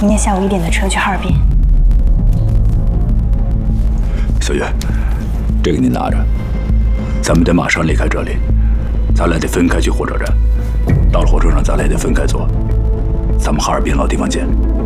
今天下午1点的车去哈尔滨。 小月，这个你拿着，咱们得马上离开这里，咱俩得分开去火车站。到了火车站，咱俩得分开坐。咱们哈尔滨老地方见。